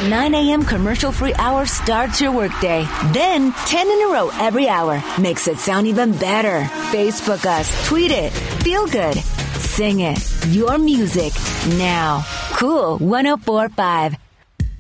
9 a.m. commercial-free hour starts your workday. Then 10 in a row every hour makes it sound even better. Facebook us, tweet it, feel good, sing it. Your music now. Cool 104.5.